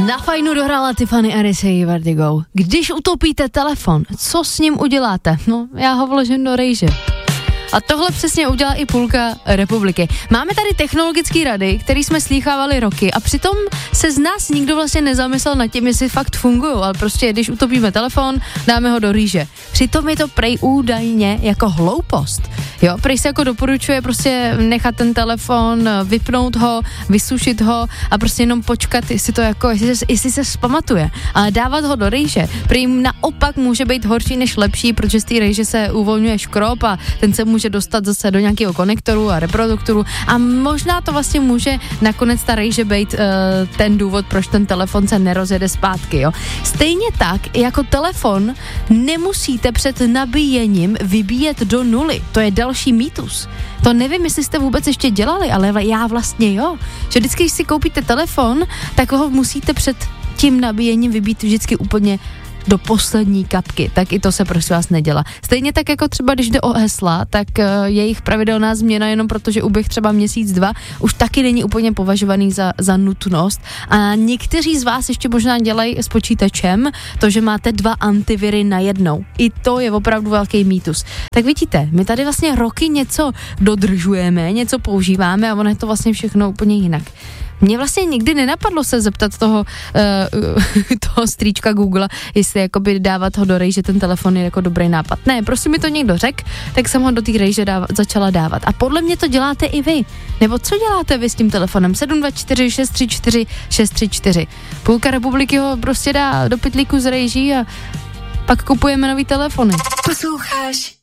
Na fajnu dohrála Tiffany Arisey Vertigo. Když utopíte telefon, co s ním uděláte? No, já ho vložím do rejže. A tohle přesně udělá i půlka republiky. Máme tady technologické rady, které jsme slýchávali roky a přitom se z nás nikdo vlastně nezamyslel nad tím, jestli fakt fungují, ale prostě když utopíme telefon, dáme ho do rýže. Přitom je to prej údajně jako hloupost. Jo, prej se jako doporučuje prostě nechat ten telefon, vypnout ho, vysušit ho a prostě jenom počkat, jestli to jako, jestli se vzpamatuje. Ale dávat ho do rýže, prej naopak může být horší než lepší, protože z té rýže se uvolňuje škrob a ten se může dostat zase do nějakého konektoru a reproduktoru a možná to vlastně může nakonec ta rejže být ten důvod, proč ten telefon se nerozjede zpátky, jo. Stejně tak, jako telefon nemusíte před nabíjením vybíjet do nuly. To je další mýtus. To nevím, jestli jste vůbec ještě dělali, ale já vlastně jo. Že vždycky, když si koupíte telefon, tak ho musíte před tím nabíjením vybít vždycky úplně do poslední kapky, tak i to se prosím vás nedělá. Stejně tak jako třeba, když jde o hesla, tak jejich pravidelná změna jenom protože uběh třeba měsíc, dva, už taky není úplně považovaný za nutnost. A někteří z vás ještě možná dělají s počítačem to, že máte 2 antiviry najednou. I to je opravdu velký mýtus. Tak vidíte, my tady vlastně roky něco dodržujeme, něco používáme a ono je to vlastně všechno úplně jinak. Mně vlastně nikdy nenapadlo se zeptat toho strýčka Google, jestli jakoby dávat ho do rejže, ten telefon je jako dobrý nápad. Ne, prostě mi to někdo řekl, tak jsem ho do té rejže začala dávat. A podle mě to děláte i vy. Nebo co děláte vy s tím telefonem? 724 634 634. Půlka republiky ho prostě dá do pytlíku z rejží a pak kupujeme nový telefony. Posloucháš